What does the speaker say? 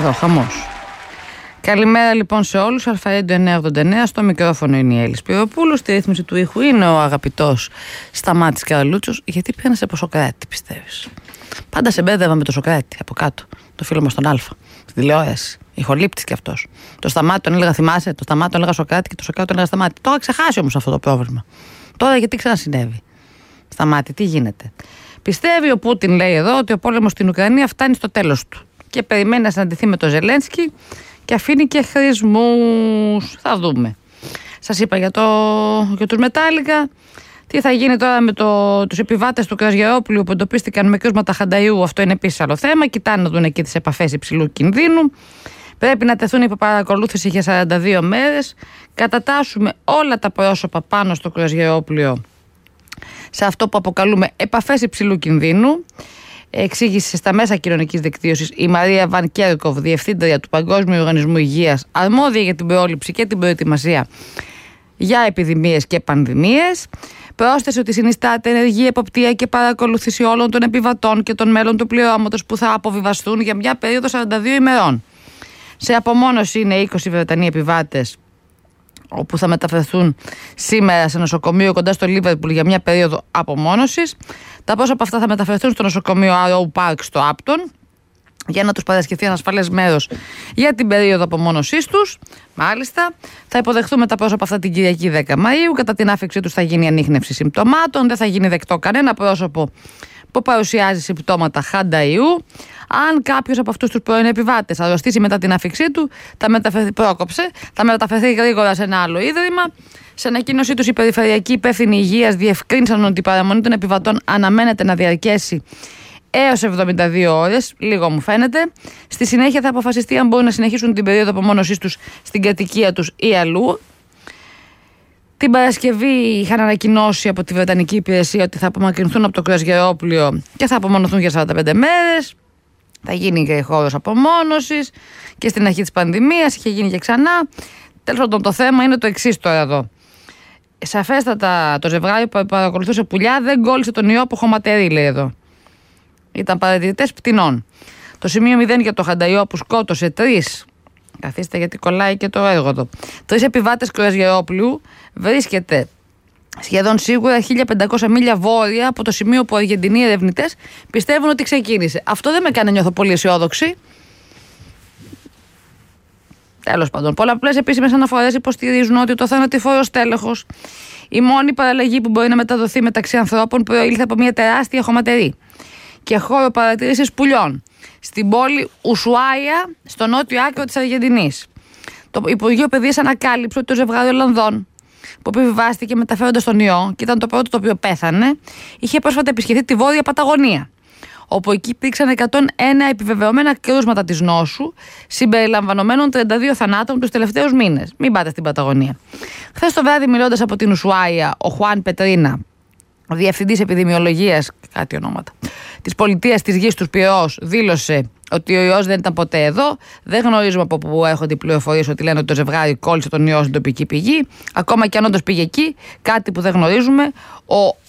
Εδώ χαμός. Καλημέρα λοιπόν σε όλους. Αλφαρέντιο 989, στο μικρόφωνο είναι η Έλλη Σπυροπούλου, στη ρύθμιση του ήχου είναι ο αγαπητός Σταμάτης Καραλούτσος. Γιατί πήγανε σε Σοκράτη, πιστεύεις? Πάντα σε μπέρδευα με το Σοκράτη από κάτω, το φίλο μας τον Αλφα, στη τηλεόραση. Ηχολήπτης κι αυτός. Το Σταμάτη τον έλεγα, θυμάσαι, το Σταμάτη τον έλεγα Σοκράτη και το Σοκράτη τον έλεγα Σταμάτη. Τώρα ξεχάσει όμως αυτό το πρόβλημα. Τώρα γιατί ξανασυνέβη? Σταμάτη, τι γίνεται? Πιστεύει ο Πούτιν, λέει εδώ, ότι ο πόλεμος στην Ουκρανία φτάνει στο τέλος του και περιμένει να συναντηθεί με τον Ζελένσκι και αφήνει και χρησμούς. Θα δούμε. Σας είπα για τους Μετάλλικα. Τι θα γίνει τώρα με τους επιβάτες του Κρασγερόπουλου που εντοπίστηκαν με κρούσματα Χανταϊού? Αυτό είναι επίσης άλλο θέμα. Κοιτάνε να δουν εκεί τις επαφές υψηλού κινδύνου. Πρέπει να τεθούν υπό παρακολούθηση για 42 μέρες. Κατατάσσουμε όλα τα πρόσωπα πάνω στο Κρασγερόπουλο σε αυτό που αποκαλούμε επαφές υψηλού κινδύνου. Εξήγησε στα μέσα κοινωνικής δικτύωσης η Μαρία Βαν Κέρκοβ, διευθύντρια του Παγκόσμιου Οργανισμού Υγείας, αρμόδια για την πρόληψη και την προετοιμασία για επιδημίες και πανδημίες. Πρόσθεσε ότι συνιστάται ενεργή εποπτεία και παρακολούθηση όλων των επιβατών και των μέλων του πληρώματος που θα αποβιβαστούν για μια περίοδο 42 ημερών. Σε απομόνωση είναι 20 Βρετανοί επιβάτες, όπου θα μεταφερθούν σήμερα σε νοσοκομείο κοντά στο Λίβερπουλ για μια περίοδο απομόνωσης. Τα πρόσωπα αυτά θα μεταφερθούν στο νοσοκομείο Arrow Park στο Άπτον για να τους παρασχεθεί ένα ασφαλές μέρος για την περίοδο απομόνωσής τους. Μάλιστα, θα υποδεχθούμε τα πρόσωπα αυτά την Κυριακή 10 Μαΐου. Κατά την άφηξή τους θα γίνει ανίχνευση συμπτωμάτων. Δεν θα γίνει δεκτό κανένα πρόσωπο που παρουσιάζει συμπτώματα Χανταϊού. Αν κάποιος από αυτούς τους πρώην επιβάτες αρρωστήσει μετά την άφηξή του, θα μεταφερθεί γρήγορα σε ένα άλλο ίδρυμα. Σε ανακοίνωσή τους, οι περιφερειακοί υπεύθυνοι υγείας διευκρίνησαν ότι η παραμονή των επιβατών αναμένεται να διαρκέσει έως 72 ώρες, λίγο μου φαίνεται. Στη συνέχεια θα αποφασιστεί αν μπορούν να συνεχίσουν την περίοδο απομόνωσής τους στην κατοικία τους ή αλλού. Την Παρασκευή είχαν ανακοινώσει από τη Βρετανική Υπηρεσία ότι θα απομακρυνθούν από το Κρασγερόπουλο και θα απομονωθούν για 45 μέρες. Θα γίνει και χώρος απομόνωσης και στην αρχή της πανδημίας είχε γίνει και ξανά. Τέλος πάντων, το θέμα είναι το εξής τώρα εδώ. Σαφέστατα το ζευγάρι που παρακολουθούσε πουλιά δεν κόλλησε τον ιό από χωματερή, λέει εδώ. Ήταν παρατηρητές πτηνών. Το σημείο 0 για το Χανταϊό που σκότωσε 3. Καθίστε γιατί κολλάει και το έργο εδώ. 3 επιβάτες Κρασγερόπουλου βρίσκεται σχεδόν σίγουρα 1500 μίλια βόρεια από το σημείο που οι Αργεντινοί ερευνητές πιστεύουν ότι ξεκίνησε. Αυτό δεν με κάνει να νιώθω πολύ αισιόδοξη. Τέλος πάντων, πολλαπλές επίσημες αναφορές υποστηρίζουν ότι το θανατηφόρο στέλεχος, η μόνη παραλλαγή που μπορεί να μεταδοθεί μεταξύ ανθρώπων, προήλθε από μια τεράστια χωματερή και χώρο παρατήρησης πουλιών στην πόλη Ουσουάια, στο νότιο άκρο της Αργεντινής. Το Υπουργείο Παιδείας ανακάλυψε ότι το ζευγάρι Ολλανδών που επιβιβάστηκε μεταφέροντας τον ιό και ήταν το πρώτο το οποίο πέθανε, είχε πρόσφατα επισκεφθεί τη Βόρεια Παταγωνία, όπου εκεί υπήρξαν 101 επιβεβαιωμένα κρούσματα της νόσου, συμπεριλαμβανομένων 32 θανάτων τους τελευταίους μήνες. Μην πάτε στην Παταγωνία. Χθες το βράδυ, μιλώντας από την Ουσουάια, ο Χουάν Πετρίνα, ο διευθυντής επιδημιολογίας, κάτι ονόματα, της πολιτείας της γης του Πυραιός, δήλωσε ότι ο ιός δεν ήταν ποτέ εδώ. Δεν γνωρίζουμε από πού έρχονται οι πληροφορίες ότι λένε ότι το ζευγάρι κόλλησε τον ιό στην τοπική πηγή. Ακόμα και αν όντως πήγε εκεί, κάτι που δεν γνωρίζουμε, ο